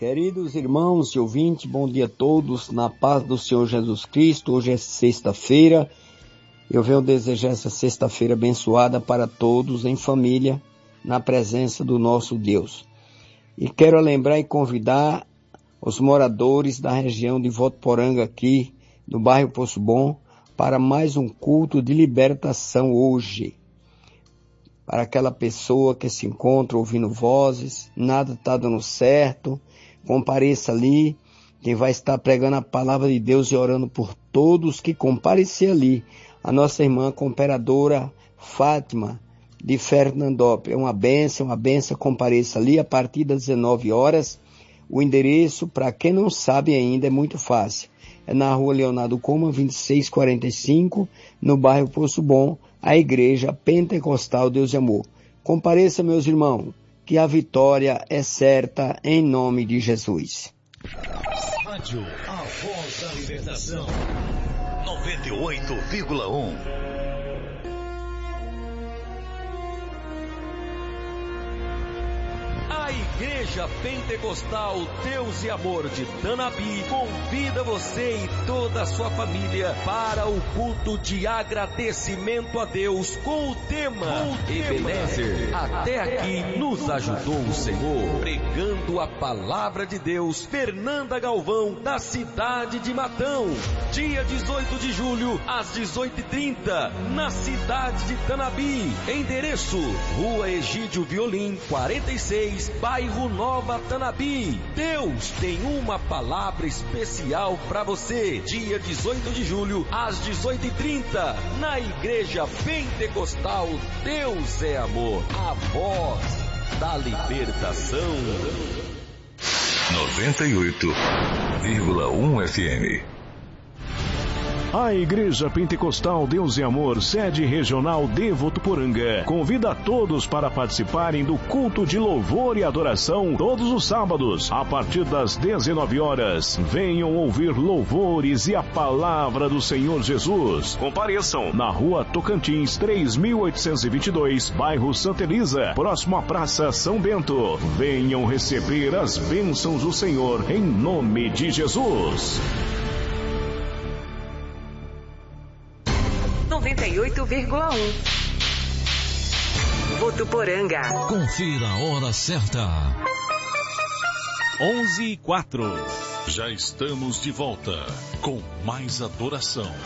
Queridos irmãos e ouvintes, bom dia a todos, na paz do Senhor Jesus Cristo. Hoje é sexta-feira, eu venho desejar essa sexta-feira abençoada para todos em família, na presença do nosso Deus. E quero lembrar e convidar os moradores da região de Votuporanga aqui, do bairro Poço Bom, para mais um culto de libertação hoje. Para aquela pessoa que se encontra ouvindo vozes, nada está dando certo, compareça ali, quem vai estar pregando a palavra de Deus e orando por todos que comparecer ali. A nossa irmã cooperadora Fátima de Fernandópolis, é uma bênção, compareça ali a partir das 19 horas. O endereço, para quem não sabe ainda, é muito fácil. É na rua Leonardo Coma, 2645, no bairro Poço Bom, a Igreja Pentecostal Deus e Amor. Compareça, meus irmãos, que a vitória é certa em nome de Jesus. Rádio A Voz da Libertação 98,1. A Igreja Pentecostal Deus e Amor de Tanabi convida você e toda a sua família para o culto de agradecimento a Deus com o tema Ebenezer, até aqui nos ajudou o Senhor. Pregando a palavra de Deus, Fernanda Galvão, da cidade de Matão. Dia 18 de julho, às 18h30, na cidade de Tanabi. Endereço: Rua Egídio Violim, 46, bairro Nova Tanabi. Deus tem uma palavra especial para você. Dia 18 de julho, às 18h30, na Igreja Pentecostal Deus é Amor, a voz da libertação. 98,1 FM. A Igreja Pentecostal Deus e Amor, sede regional de Votuporanga, convida a todos para participarem do culto de louvor e adoração todos os sábados, a partir das 19 horas. Venham ouvir louvores e a palavra do Senhor Jesus. Compareçam na Rua Tocantins, 3822, bairro Santa Elisa, próximo à Praça São Bento. Venham receber as bênçãos do Senhor em nome de Jesus. 98,1. Votuporanga. Confira a hora certa. 11h04. Já estamos de volta com mais adoração.